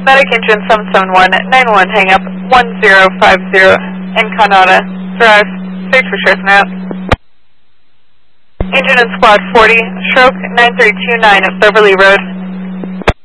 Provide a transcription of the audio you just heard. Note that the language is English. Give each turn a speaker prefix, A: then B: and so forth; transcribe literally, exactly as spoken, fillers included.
A: Medic engine seven seven one, nine one, hang up, one zero five zero, Encanada, Drive, search for sheriff now. Engine and squad forty, stroke nine three two nine at Beverly Road.